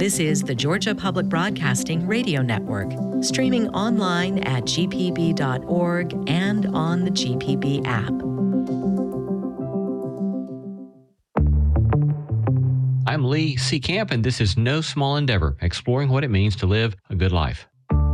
This is the Georgia Public Broadcasting Radio Network, streaming online at gpb.org and on the GPB app. I'm Lee C. Camp, and this is No Small Endeavor, exploring what it means to live a good life.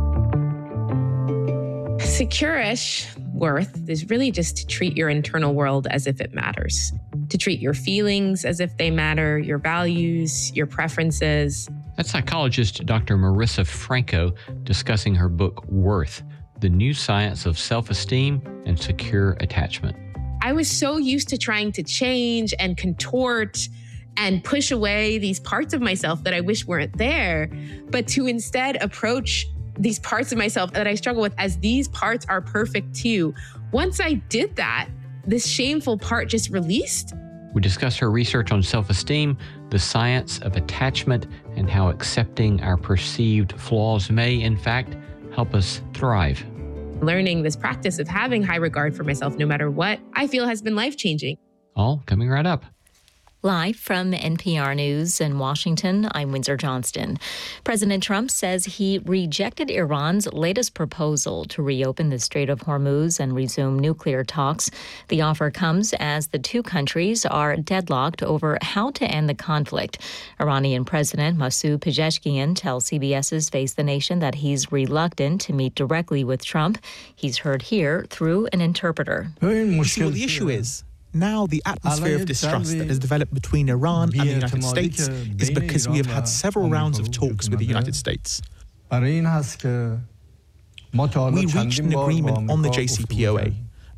Secure-ish worth is really just to treat your internal world as if it matters, to treat your feelings as if they matter, your values, your preferences. That's psychologist Dr. Marissa Franco discussing her book, Worth, the New Science of Self-Esteem and Secure Attachment. I was so used to trying to change and contort and push away these parts of myself that I wish weren't there, but to instead approach these parts of myself that I struggle with as these parts are perfect too. Once I did that, this shameful part just released. We discuss her research on self-esteem, the science of attachment, and how accepting our perceived flaws may, in fact, help us thrive. Learning this practice of having high regard for myself no matter what, I feel has been life-changing. All coming right up. Live from NPR News in Washington, I'm Windsor Johnston. President Trump says he rejected Iran's latest proposal to reopen the Strait of Hormuz and resume nuclear talks. The offer comes as the two countries are deadlocked over how to end the conflict. Iranian President Masoud Pezeshkian tells CBS's Face the Nation that he's reluctant to meet directly with Trump. He's heard here through an interpreter. See, what the issue is, now the atmosphere of distrust that has developed between Iran and the United States is because we have had several rounds of talks with the United States. We reached an agreement on the JCPOA.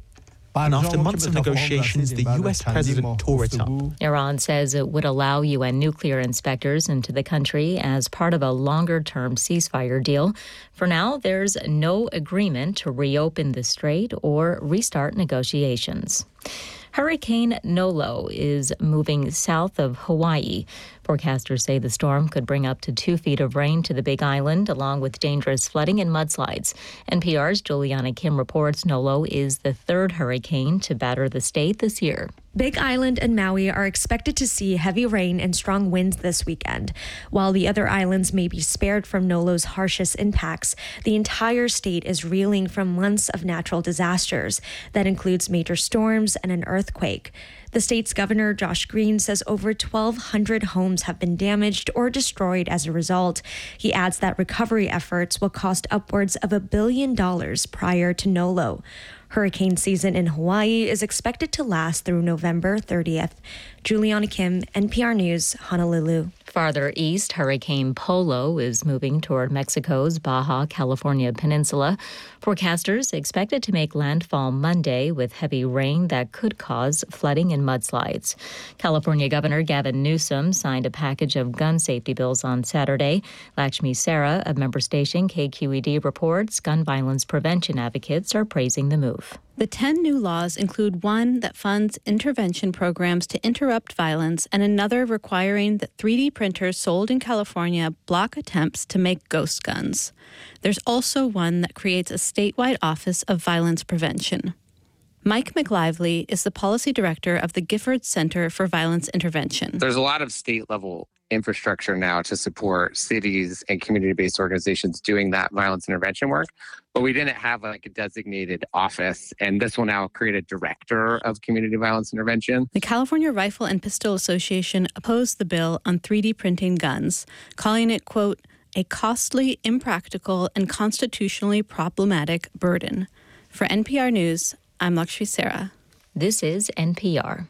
And after months of negotiations, the U.S. president tore it up. Iran says it would allow UN nuclear inspectors into the country as part of a longer-term ceasefire deal. For now, there's no agreement to reopen the strait or restart negotiations. Hurricane Nolo is moving south of Hawaii. Forecasters say the storm could bring up to 2 feet of rain to the Big Island, along with dangerous flooding and mudslides. NPR's Juliana Kim reports Nolo is the third hurricane to batter the state this year. Big Island and Maui are expected to see heavy rain and strong winds this weekend. While the other islands may be spared from Nolo's harshest impacts, the entire state is reeling from months of natural disasters. That includes major storms and an earthquake. The state's governor, Josh Green, says over 1,200 homes have been damaged or destroyed as a result. He adds that recovery efforts will cost upwards of $1 billion prior to Nolo. Hurricane season in Hawaii is expected to last through November 30th. Juliana Kim, NPR News, Honolulu. Farther east, Hurricane Polo is moving toward Mexico's Baja California Peninsula. Forecasters expect it to make landfall Monday with heavy rain that could cause flooding and mudslides. California Governor Gavin Newsom signed a package of gun safety bills on Saturday. Lakshmi Sarah of member station KQED reports gun violence prevention advocates are praising the move. The 10 new laws include one that funds intervention programs to interrupt violence and another requiring that 3D printers sold in California block attempts to make ghost guns. There's also one that creates a statewide office of violence prevention. Mike McLively is the policy director of the Giffords Center for Violence Intervention. There's a lot of state-level infrastructure now to support cities and community-based organizations doing that violence intervention work, but we didn't have like a designated office, and this will now create a director of community violence intervention. The California Rifle and Pistol Association opposed the bill on 3D printing guns, calling it, quote, a costly, impractical, and constitutionally problematic burden. For NPR News, I'm Lakshmi Sarah. This is NPR.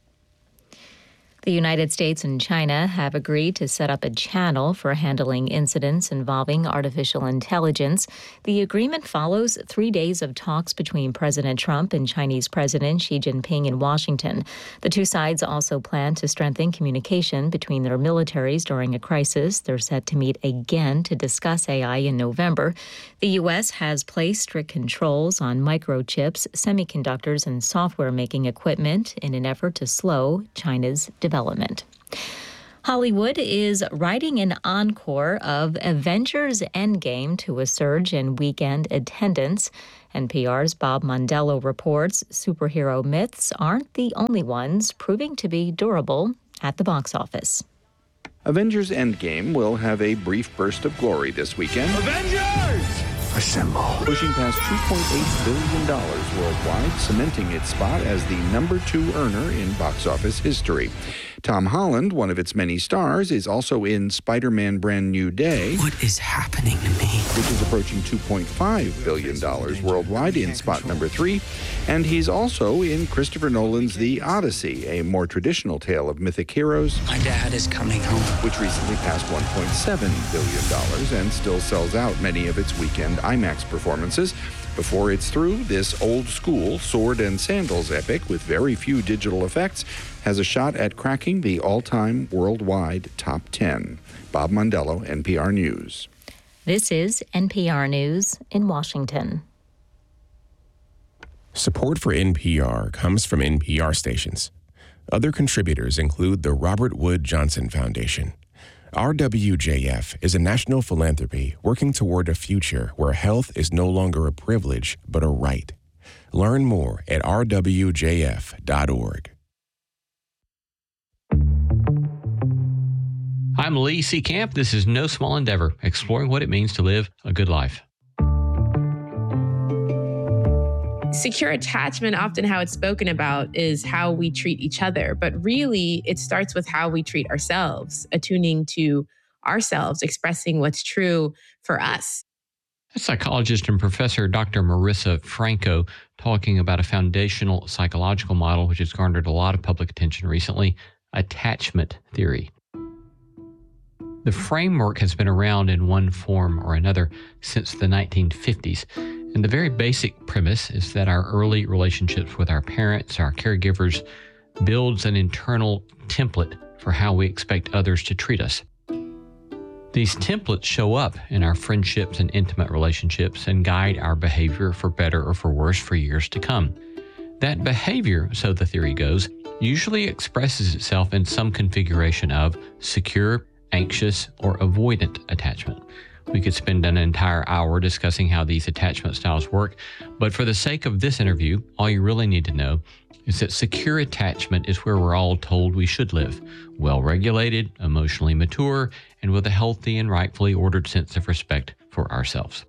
The United States and China have agreed to set up a channel for handling incidents involving artificial intelligence. The agreement follows 3 days of talks between President Trump and Chinese President Xi Jinping in Washington. The two sides also plan to strengthen communication between their militaries during a crisis. They're set to meet again to discuss AI in November. The U.S. has placed strict controls on microchips, semiconductors, and software-making equipment in an effort to slow China's development. Hollywood is writing an encore of Avengers Endgame to a surge in weekend attendance. NPR's Bob Mondello reports superhero myths aren't the only ones proving to be durable at the box office. Avengers Endgame will have a brief burst of glory this weekend. Avengers! Assemble. Pushing past $2.8 billion worldwide, cementing its spot as the number 2 earner in box office history. Tom Holland, one of its many stars, is also in Spider-Man Brand New Day. What is happening to me? Which is approaching $2.5 billion worldwide in spot number 3. And he's also in Christopher Nolan's The Odyssey, a more traditional tale of mythic heroes. My dad is coming home. Which recently passed $1.7 billion and still sells out many of its weekend IMAX performances. Before it's through, this old-school sword and sandals epic with very few digital effects has a shot at cracking the all-time worldwide top 10. Bob Mondello, NPR News. This is NPR News in Washington. Support for NPR comes from NPR stations. Other contributors include the Robert Wood Johnson Foundation. RWJF is a national philanthropy working toward a future where health is no longer a privilege, but a right. Learn more at rwjf.org. I'm Lee C. Camp. This is No Small Endeavor, exploring what it means to live a good life. Secure attachment, often how it's spoken about, is how we treat each other. But really, it starts with how we treat ourselves, attuning to ourselves, expressing what's true for us. Psychologist and professor Dr. Marissa Franco talking about a foundational psychological model which has garnered a lot of public attention recently, attachment theory. The framework has been around in one form or another since the 1950s. And the very basic premise is that our early relationships with our parents, our caregivers, builds an internal template for how we expect others to treat us. These templates show up in our friendships and intimate relationships and guide our behavior for better or for worse for years to come. That behavior, so the theory goes, usually expresses itself in some configuration of secure, anxious, or avoidant attachment. We could spend an entire hour discussing how these attachment styles work, but for the sake of this interview, all you really need to know is that secure attachment is where we're all told we should live, well-regulated, emotionally mature, and with a healthy and rightfully ordered sense of respect for ourselves.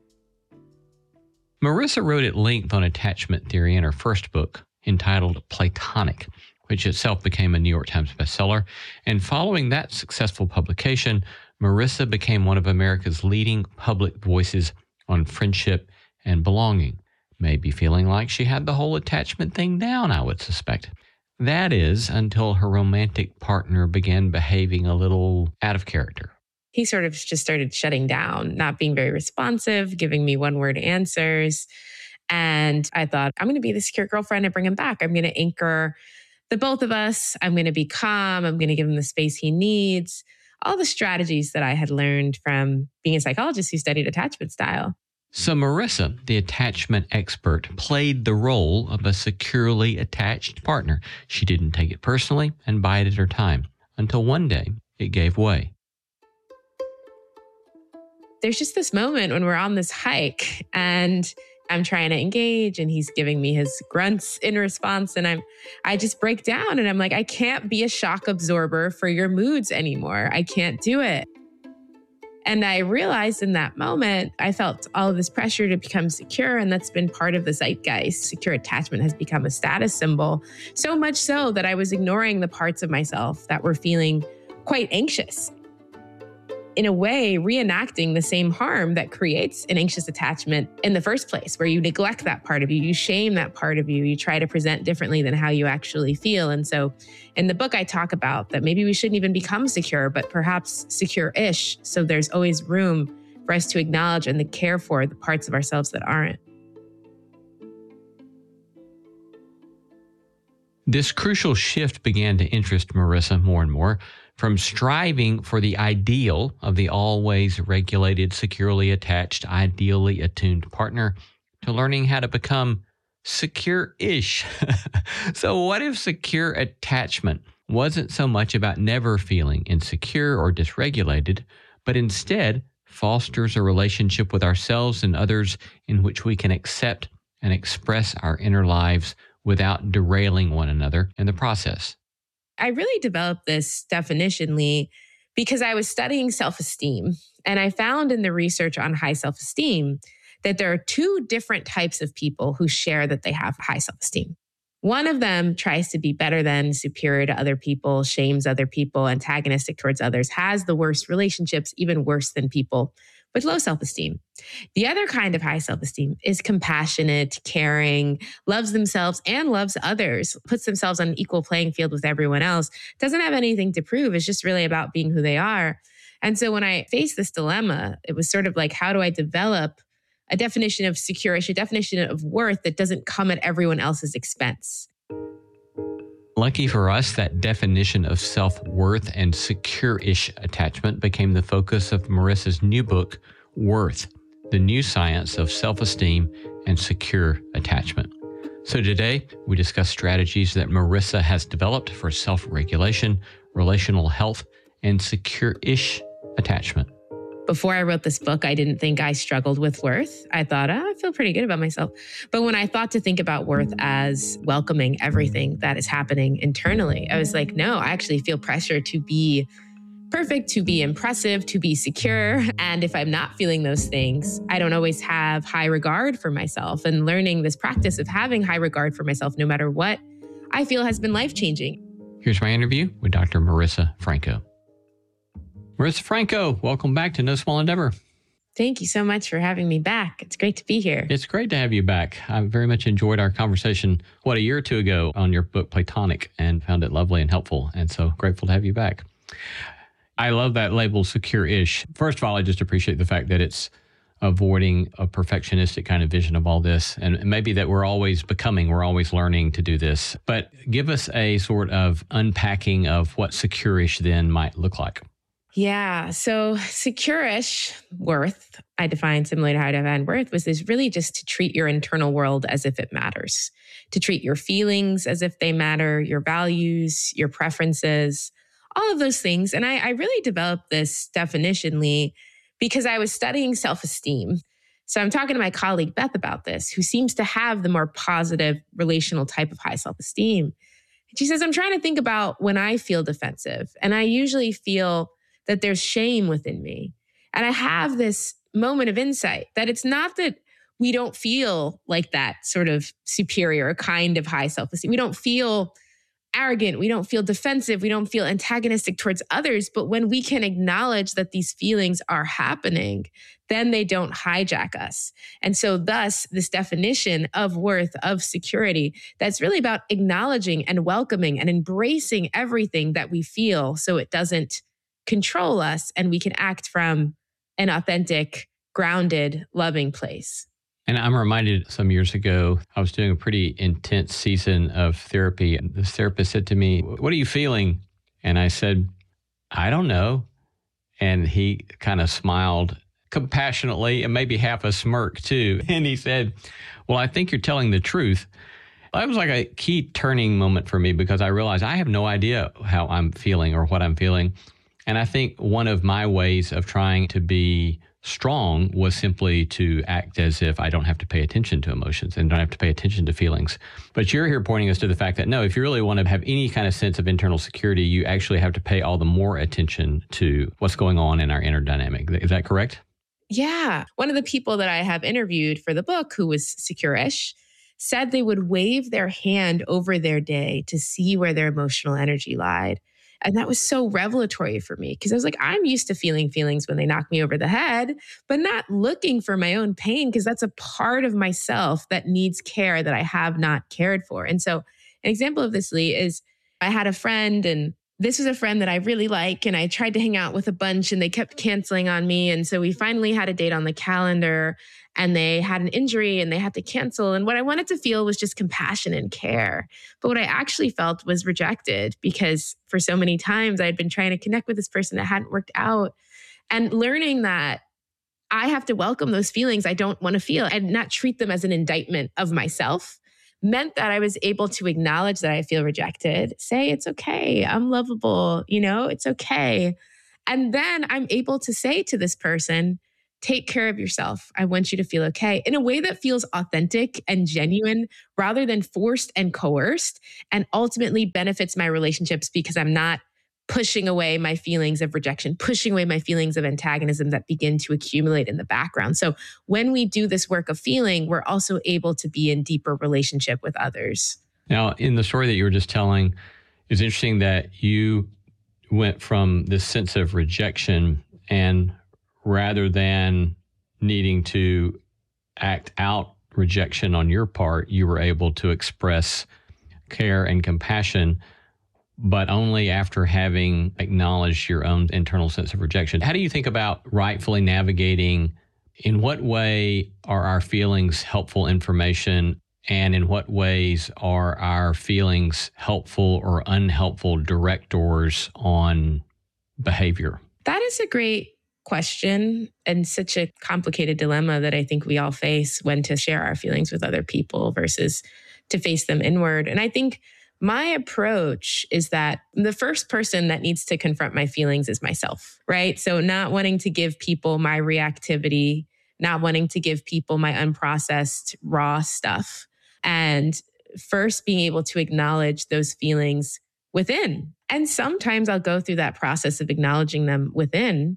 Marissa wrote at length on attachment theory in her first book, entitled Platonic, which itself became a New York Times bestseller, and following that successful publication, Marissa became one of America's leading public voices on friendship and belonging, maybe feeling like she had the whole attachment thing down, I would suspect. That is, until her romantic partner began behaving a little out of character. He sort of just started shutting down, not being very responsive, giving me one-word answers. And I thought, I'm going to be the secure girlfriend and bring him back. I'm going to anchor the both of us. I'm going to be calm. I'm going to give him the space he needs. All the strategies that I had learned from being a psychologist who studied attachment style. So Marissa, the attachment expert, played the role of a securely attached partner. She didn't take it personally and bided her time until one day it gave way. There's just this moment when we're on this hike and I'm trying to engage and he's giving me his grunts in response. And I just break down and I'm like, I can't be a shock absorber for your moods anymore. I can't do it. And I realized in that moment, I felt all of this pressure to become secure. And that's been part of the zeitgeist. Secure attachment has become a status symbol. So much so that I was ignoring the parts of myself that were feeling quite anxious. In a way, reenacting the same harm that creates an anxious attachment in the first place, where you neglect that part of you, you shame that part of you, you try to present differently than how you actually feel. And so in the book, I talk about that maybe we shouldn't even become secure, but perhaps secure-ish. So there's always room for us to acknowledge and to care for the parts of ourselves that aren't. This crucial shift began to interest Marissa more and more, from striving for the ideal of the always regulated, securely attached, ideally attuned partner to learning how to become secure-ish. So what if secure attachment wasn't so much about never feeling insecure or dysregulated, but instead fosters a relationship with ourselves and others in which we can accept and express our inner lives without derailing one another in the process? I really developed this definition, Lee, because I was studying self-esteem. And I found in the research on high self-esteem that there are two different types of people who share that they have high self-esteem. One of them tries to be better than, superior to other people, shames other people, antagonistic towards others, has the worst relationships, even worse than people with low self-esteem. The other kind of high self-esteem is compassionate, caring, loves themselves and loves others, puts themselves on an equal playing field with everyone else, doesn't have anything to prove. It's just really about being who they are. And so when I faced this dilemma, it was sort of like, how do I develop a definition of secure-ish, a definition of worth that doesn't come at everyone else's expense? Lucky for us, that definition of self-worth and secure-ish attachment became the focus of Marissa's new book, Worth, the new science of self-esteem and secure attachment. So today, we discuss strategies that Marissa has developed for self-regulation, relational health, and secure-ish attachment. Before I wrote this book, I didn't think I struggled with worth. I thought, I feel pretty good about myself. But when I thought to think about worth as welcoming everything that is happening internally, I was like, no, I actually feel pressure to be perfect, to be impressive, to be secure. And if I'm not feeling those things, I don't always have high regard for myself. And learning this practice of having high regard for myself, no matter what, I feel has been life-changing. Here's my interview with Dr. Marissa Franco. Marissa Franco, welcome back to No Small Endeavor. Thank you so much for having me back. It's great to be here. It's great to have you back. I very much enjoyed our conversation, a year or two ago on your book, Platonic, and found it lovely and helpful. And so grateful to have you back. I love that label, secure-ish. First of all, I just appreciate the fact that it's avoiding a perfectionistic kind of vision of all this. And maybe that we're always learning to do this. But give us a sort of unpacking of what secure-ish then might look like. Yeah. So secure-ish worth, I define similarly to how I define worth, is really just to treat your internal world as if it matters, to treat your feelings as if they matter, your values, your preferences, all of those things. And I really developed this definitionally because I was studying self-esteem. So I'm talking to my colleague, Beth, about this, who seems to have the more positive relational type of high self-esteem. And she says, I'm trying to think about when I feel defensive. And I usually feel that there's shame within me. And I have this moment of insight that it's not that we don't feel like that sort of superior kind of high self-esteem. We don't feel arrogant. We don't feel defensive. We don't feel antagonistic towards others. But when we can acknowledge that these feelings are happening, then they don't hijack us. And so thus, this definition of worth, of security, that's really about acknowledging and welcoming and embracing everything that we feel so it doesn't control us and we can act from an authentic, grounded, loving place. And I'm reminded some years ago, I was doing a pretty intense season of therapy. And the therapist said to me, "What are you feeling?" And I said, "I don't know." And he kind of smiled compassionately and maybe half a smirk too. And he said, "Well, I think you're telling the truth." That was like a key turning moment for me because I realized I have no idea how I'm feeling or what I'm feeling. And I think one of my ways of trying to be strong was simply to act as if I don't have to pay attention to emotions and don't have to pay attention to feelings. But you're here pointing us to the fact that no, if you really want to have any kind of sense of internal security, you actually have to pay all the more attention to what's going on in our inner dynamic. Is that correct? Yeah. One of the people that I have interviewed for the book who was secure-ish said they would wave their hand over their day to see where their emotional energy lied. And that was so revelatory for me because I was like, I'm used to feeling feelings when they knock me over the head, but not looking for my own pain because that's a part of myself that needs care that I have not cared for. And so an example of this, Lee, is I had a friend and this was a friend that I really like and I tried to hang out with a bunch and they kept canceling on me. And so we finally had a date on the calendar and they had an injury and they had to cancel. And what I wanted to feel was just compassion and care. But what I actually felt was rejected because for so many times I had been trying to connect with this person that hadn't worked out. And learning that I have to welcome those feelings I don't want to feel and not treat them as an indictment of myself meant that I was able to acknowledge that I feel rejected, say, it's okay, I'm lovable, it's okay. And then I'm able to say to this person, take care of yourself. I want you to feel okay in a way that feels authentic and genuine rather than forced and coerced and ultimately benefits my relationships because I'm not pushing away my feelings of rejection, pushing away my feelings of antagonism that begin to accumulate in the background. So when we do this work of feeling, we're also able to be in deeper relationship with others. Now, in the story that you were just telling, it's interesting that you went from this sense of rejection, and rather than needing to act out rejection on your part, you were able to express care and compassion, but only after having acknowledged your own internal sense of rejection. How do you think about rightfully navigating? In what way are our feelings helpful information, and in what ways are our feelings helpful or unhelpful directors on behavior? That is a great question and such a complicated dilemma that I think we all face when to share our feelings with other people versus to face them inward. And I think my approach is that the first person that needs to confront my feelings is myself, right? So not wanting to give people my reactivity, not wanting to give people my unprocessed raw stuff, and first being able to acknowledge those feelings within. And sometimes I'll go through that process of acknowledging them within,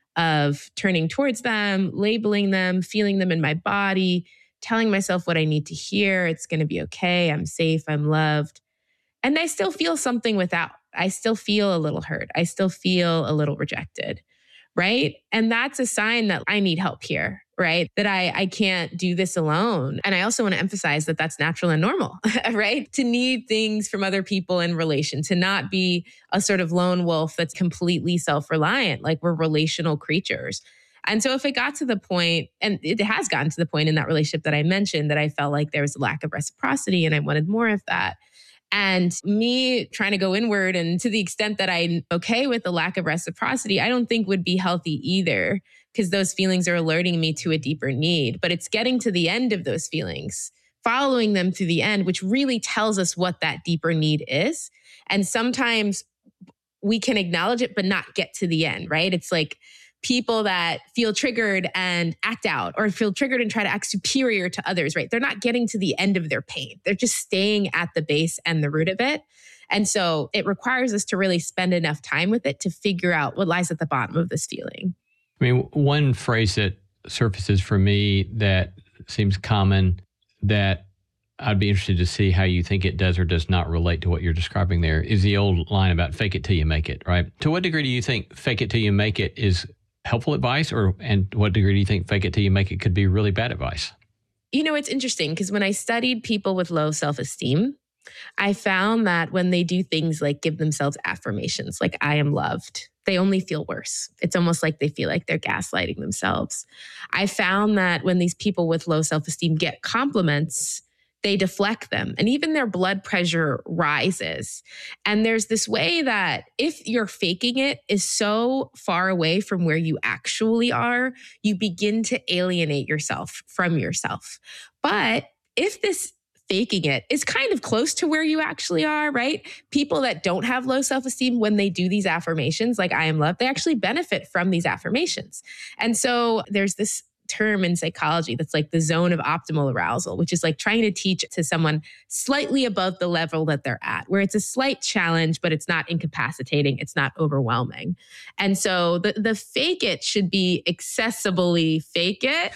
of turning towards them, labeling them, feeling them in my body, telling myself what I need to hear. It's going to be okay. I'm safe. I'm loved. And I still feel something without. I still feel a little hurt. I still feel a little rejected, right? And that's a sign that I need help here, right? That I can't do this alone. And I also want to emphasize that that's natural and normal, right? To need things from other people in relation, to not be a sort of lone wolf that's completely self-reliant. Like, we're relational creatures. And so if it got to the point, and it has gotten to the point in that relationship that I mentioned, that I felt like there was a lack of reciprocity and I wanted more of that. And me trying to go inward, and to the extent that I'm okay with the lack of reciprocity, I don't think would be healthy either, because those feelings are alerting me to a deeper need. But it's getting to the end of those feelings, following them to the end, which really tells us what that deeper need is. And sometimes we can acknowledge it, but not get to the end, right? It's like people that feel triggered and act out, or feel triggered and try to act superior to others, right? They're not getting to the end of their pain. They're just staying at the base and the root of it. And so it requires us to really spend enough time with it to figure out what lies at the bottom of this feeling. I mean, one phrase that surfaces for me that seems common, that I'd be interested to see how you think it does or does not relate to what you're describing there, is the old line about fake it till you make it, right? To what degree do you think fake it till you make it is helpful advice, and what degree do you think fake it till you make it could be really bad advice? You know, it's interesting because when I studied people with low self-esteem, I found that when they do things like give themselves affirmations, like I am loved, they only feel worse. It's almost like they feel like they're gaslighting themselves. I found that when these people with low self-esteem get compliments, they deflect them, and even their blood pressure rises. And there's this way that if you're faking it is so far away from where you actually are, you begin to alienate yourself from yourself. But if this faking it is kind of close to where you actually are, right? People that don't have low self-esteem, when they do these affirmations, like I am loved, they actually benefit from these affirmations. And so there's this term in psychology that's like the zone of optimal arousal, which is like trying to teach to someone slightly above the level that they're at, where it's a slight challenge, but it's not incapacitating, it's not overwhelming. And so the fake it should be accessibly fake it.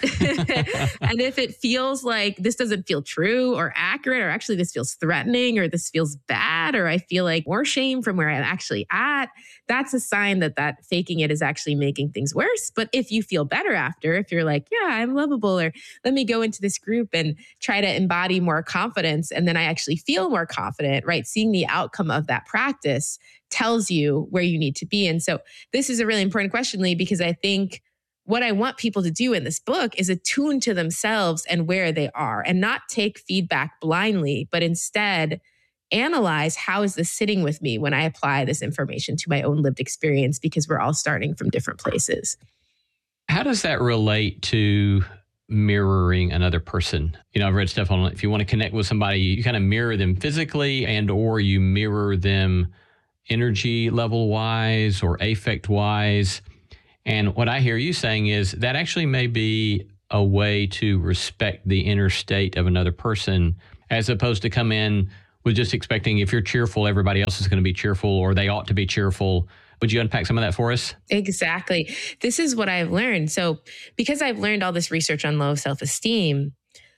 And if it feels like this doesn't feel true or accurate, or actually this feels threatening, or this feels bad, or I feel like more shame from where I'm actually at, that's a sign that that faking it is actually making things worse. But if you feel better after, if you're like, yeah, I'm lovable, or let me go into this group and try to embody more confidence, and then I actually feel more confident, right? Seeing the outcome of that practice tells you where you need to be. And so this is a really important question, Lee, because I think what I want people to do in this book is attune to themselves and where they are, and not take feedback blindly, but instead analyze, how is this sitting with me when I apply this information to my own lived experience, because we're all starting from different places. How does that relate to mirroring another person? You know, I've read stuff on, if you want to connect with somebody, you kind of mirror them physically, and or you mirror them energy level wise or affect wise. And what I hear you saying is that actually may be a way to respect the inner state of another person, as opposed to come in with just expecting if you're cheerful, everybody else is going to be cheerful, or they ought to be cheerful. Would you unpack some of that for us? Exactly. This is what I've learned. So because I've learned all this research on low self-esteem,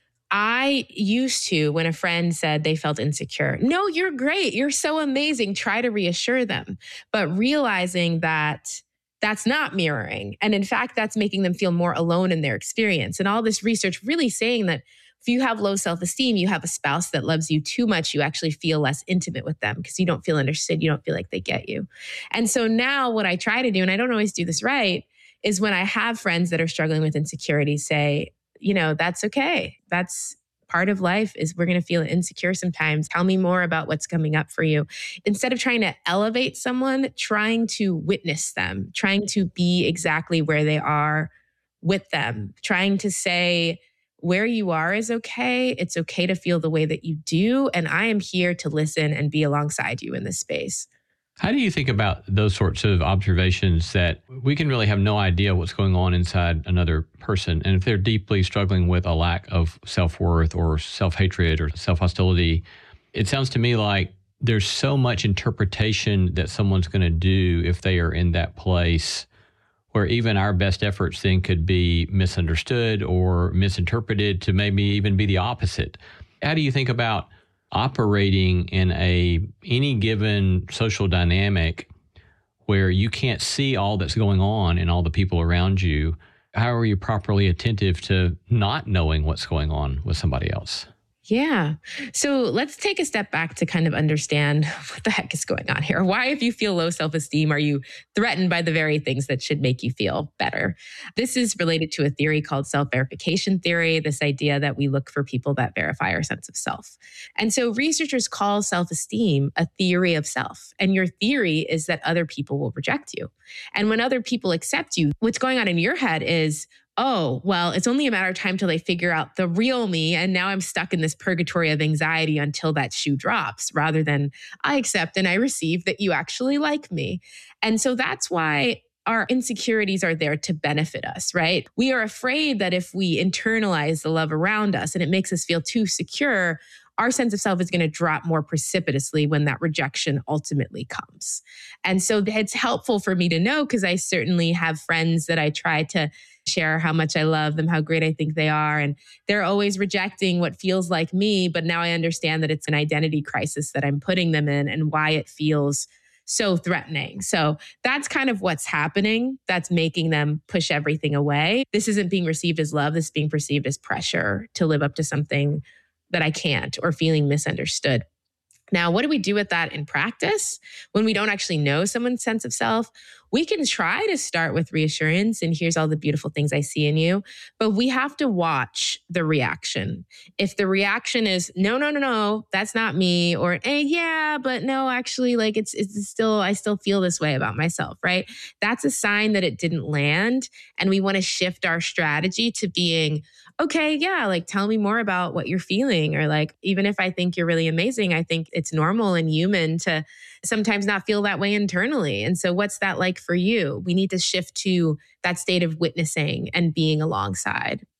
I used to, when a friend said they felt insecure, no, you're great. You're so amazing. Try to reassure them. But realizing that that's not mirroring. And in fact, that's making them feel more alone in their experience. And all this research really saying that if you have low self-esteem, you have a spouse that loves you too much, you actually feel less intimate with them because you don't feel understood. You don't feel like they get you. And so now what I try to do, and I don't always do this right, is when I have friends that are struggling with insecurity, say, that's okay. That's part of life, is we're going to feel insecure sometimes. Tell me more about what's coming up for you. Instead of trying to elevate someone, trying to witness them, trying to be exactly where they are with them, trying to say, where you are is okay. It's okay to feel the way that you do. And I am here to listen and be alongside you in this space. How do you think about those sorts of observations that we can really have no idea what's going on inside another person? And if they're deeply struggling with a lack of self-worth or self-hatred or self-hostility, it sounds to me like there's so much interpretation that someone's going to do if they are in that place, where even our best efforts then could be misunderstood or misinterpreted to maybe even be the opposite. How do you think about operating in any given social dynamic where you can't see all that's going on in all the people around you? How are you properly attentive to not knowing what's going on with somebody else? Yeah. So let's take a step back to kind of understand what the heck is going on here. Why, if you feel low self-esteem, are you threatened by the very things that should make you feel better? This is related to a theory called self-verification theory, this idea that we look for people that verify our sense of self. And so researchers call self-esteem a theory of self. And your theory is that other people will reject you. And when other people accept you, what's going on in your head is, oh, well, it's only a matter of time till they figure out the real me. And now I'm stuck in this purgatory of anxiety until that shoe drops, rather than I accept and I receive that you actually like me. And so that's why our insecurities are there to benefit us, right? We are afraid that if we internalize the love around us and it makes us feel too secure, our sense of self is going to drop more precipitously when that rejection ultimately comes. And so it's helpful for me to know, because I certainly have friends that I try to share how much I love them, how great I think they are. And they're always rejecting what feels like me. But now I understand that it's an identity crisis that I'm putting them in and why it feels so threatening. So that's kind of what's happening. That's making them push everything away. This isn't being received as love. This is being perceived as pressure to live up to something that I can't, or feeling misunderstood. Now, what do we do with that in practice when we don't actually know someone's sense of self? We can try to start with reassurance and here's all the beautiful things I see in you, but we have to watch the reaction. If the reaction is, no, that's not me, or, yeah, but no, actually, like it's still, I still feel this way about myself, right? That's a sign that it didn't land. And we want to shift our strategy to being, okay, yeah, like tell me more about what you're feeling. Or like, even if I think you're really amazing, I think it's normal and human to sometimes not feel that way internally. And so what's that like for you? We need to shift to that state of witnessing and being alongside.